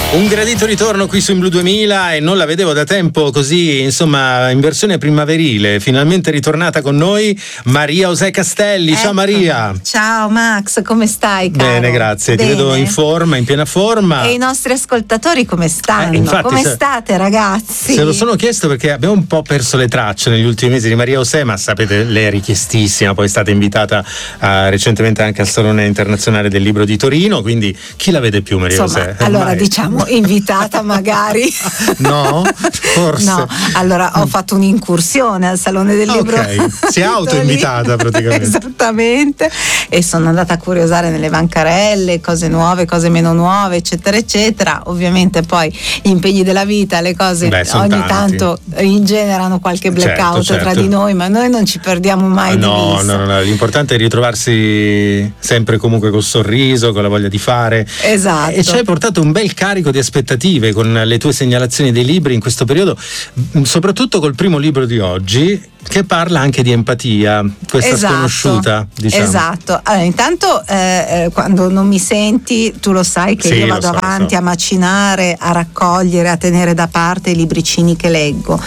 Un gradito ritorno qui su In Blu 2000 e non la vedevo da tempo così, insomma, in versione primaverile. Finalmente ritornata con noi Maria José Castelli. Ciao Maria. Ciao Max, come stai, caro? Bene, grazie. Bene. Ti vedo in forma, in piena forma. E i nostri ascoltatori come stanno? Infatti, come state, ragazzi? Se lo sono chiesto perché abbiamo un po' perso le tracce negli ultimi mesi di Maria José, ma sapete, lei è richiestissima, poi è stata invitata recentemente anche al Salone Internazionale del Libro di Torino, quindi chi la vede più Maria José? Allora diciamo invitata magari. No? Forse. No, allora ho fatto un'incursione al Salone del Libro. Ok, si è autoinvitata praticamente. Esattamente. E sono andata a curiosare nelle bancarelle, cose nuove, cose meno nuove, eccetera, eccetera. Ovviamente poi gli impegni della vita, le cose ogni tanto ingenerano qualche blackout tra di noi, ma noi non ci perdiamo mai di vista. No, l'importante è ritrovarsi sempre comunque col sorriso, con la voglia di fare. Esatto. E ci hai portato un bel carico di aspettative con le tue segnalazioni dei libri in questo periodo, soprattutto col primo libro di oggi che parla anche di empatia, questa sconosciuta, diciamo. Esatto. Allora, intanto quando non mi senti, tu lo sai che io vado avanti a macinare, a raccogliere, a tenere da parte i libricini che leggo.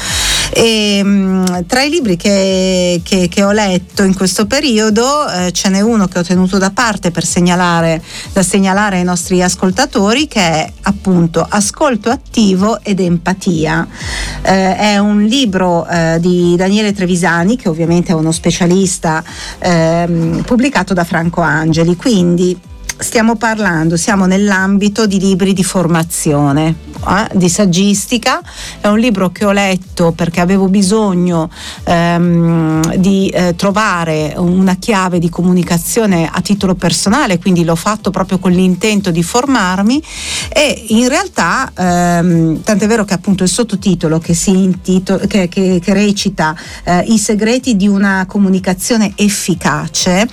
E tra i libri che ho letto in questo periodo ce n'è uno che ho tenuto da parte da segnalare ai nostri ascoltatori, che è appunto Ascolto attivo ed empatia. È un libro di Daniele Trevisani, che ovviamente è uno specialista, pubblicato da Franco Angeli, quindi siamo nell'ambito di libri di formazione, di saggistica. È un libro che ho letto perché avevo bisogno di trovare una chiave di comunicazione a titolo personale, quindi l'ho fatto proprio con l'intento di formarmi, e in realtà tant'è vero che appunto il sottotitolo che recita I segreti di una comunicazione efficace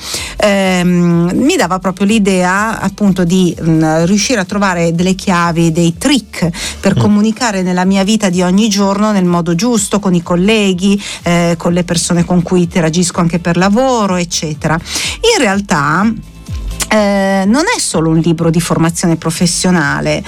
mi dava proprio l'idea appunto di riuscire a trovare delle chiavi, dei trick per comunicare nella mia vita di ogni giorno nel modo giusto, con i colleghi, con le persone con cui interagisco anche per lavoro, eccetera. In realtà non è solo un libro di formazione professionale,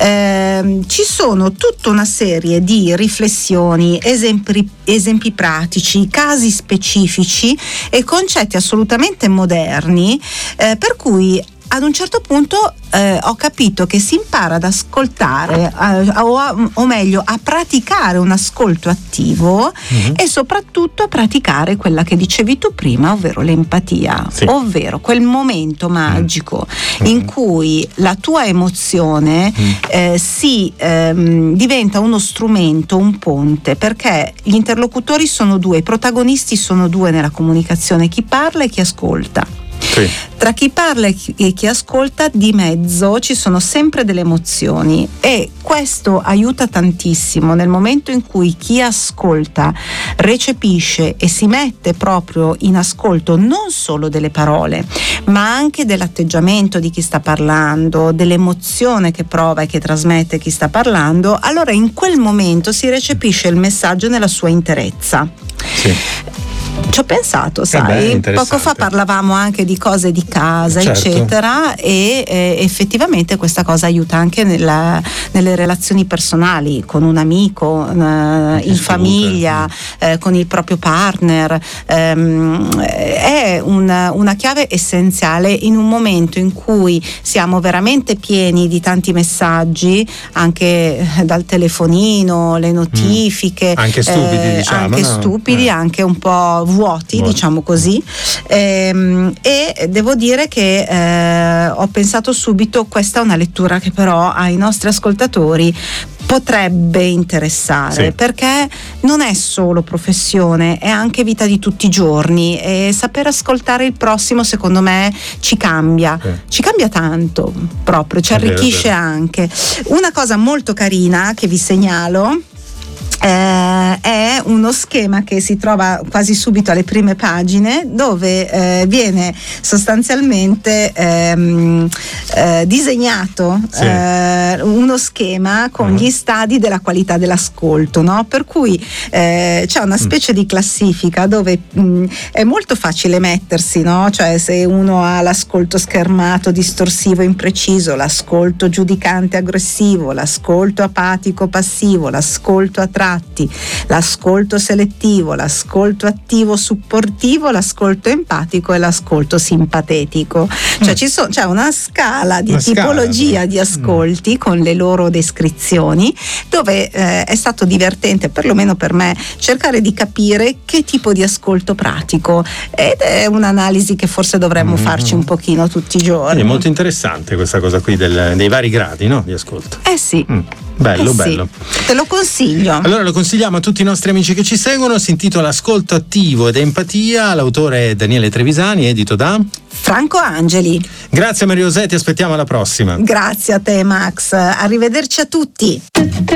ci sono tutta una serie di riflessioni, esempi pratici, casi specifici e concetti assolutamente moderni, per cui ad un certo punto ho capito che si impara ad ascoltare, o meglio a praticare un ascolto attivo, e soprattutto a praticare quella che dicevi tu prima, ovvero l'empatia, ovvero quel momento magico in cui la tua emozione diventa uno strumento, un ponte, perché gli interlocutori sono due, i protagonisti sono due nella comunicazione, chi parla e chi ascolta. Sì. Tra chi parla e chi ascolta di mezzo ci sono sempre delle emozioni, e questo aiuta tantissimo nel momento in cui chi ascolta recepisce e si mette proprio in ascolto non solo delle parole, ma anche dell'atteggiamento di chi sta parlando, dell'emozione che prova e che trasmette chi sta parlando. Allora in quel momento si recepisce il messaggio nella sua interezza. Sì. Ci ho pensato, sai, poco fa parlavamo anche di cose di casa, eccetera, e effettivamente questa cosa aiuta anche nelle relazioni personali, con un amico, in famiglia, con il proprio partner. È una chiave essenziale in un momento in cui siamo veramente pieni di tanti messaggi, anche dal telefonino, le notifiche, anche stupidi, diciamo, anche stupidi, anche un po' vuoti, diciamo così, e devo dire che ho pensato subito, questa è una lettura che però ai nostri ascoltatori potrebbe interessare, perché non è solo professione, è anche vita di tutti i giorni, e saper ascoltare il prossimo secondo me ci cambia tanto, proprio ci arricchisce anche. Una cosa molto carina che vi segnalo è uno schema che si trova quasi subito alle prime pagine, dove viene sostanzialmente disegnato uno schema con gli stadi della qualità dell'ascolto, no? Per cui c'è una specie di classifica dove è molto facile mettersi, no? Cioè, se uno ha l'ascolto schermato, distorsivo, impreciso, l'ascolto giudicante, aggressivo, l'ascolto apatico, passivo, l'ascolto a tratti, l'ascolto selettivo, l'ascolto attivo supportivo, l'ascolto empatico e l'ascolto simpatetico. Cioè c'è una scala di tipologia di ascolti con le loro descrizioni, dove è stato divertente, perlomeno per me, cercare di capire che tipo di ascolto pratico, ed è un'analisi che forse dovremmo farci un pochino tutti i giorni. È molto interessante questa cosa qui dei vari gradi, no? Di ascolto. Sì. Bello. Te lo consiglio. Allora lo consigliamo a tutti i nostri amici che ci seguono. Si intitola Ascolto attivo ed empatia. L'autore è Daniele Trevisani, edito da Franco Angeli. Grazie Maria José, ti aspettiamo alla prossima. Grazie a te Max, arrivederci a tutti.